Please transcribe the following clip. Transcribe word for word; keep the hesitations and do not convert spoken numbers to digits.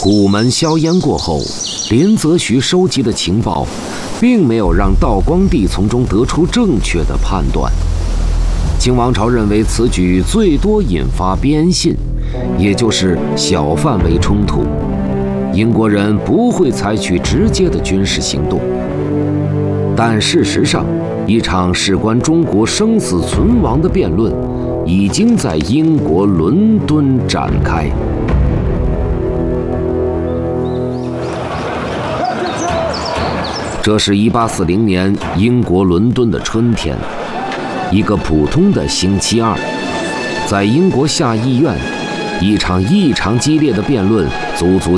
虎门销烟过后，林则徐收集的情报并没有让道光帝从中得出正确的判断。清王朝认为此举最多引发边信，也就是小范围冲突，英国人不会采取直接的军事行动。但事实上，一场事关中国生死存亡的辩论已经在英国伦敦展开。这是一八四零年英国伦敦的春天，一个普通的星期二，在英国下议院，一场异常激烈的辩论足足